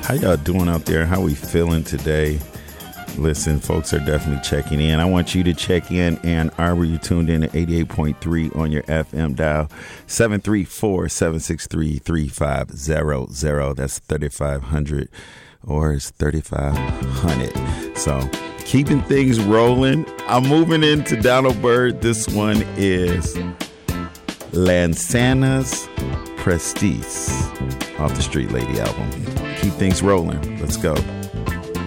How y'all doing out there? How we feeling today? Listen, folks are definitely checking in. I want you to check in Ann Arbor. You tuned in at 88.3 on your FM dial, 734-763-3500. That's 3500 or it's 3500. So keeping things rolling. I'm moving into Donald Byrd. This one is Lanzanas Prestis off the Street Lady album. Keep things rolling. Let's go.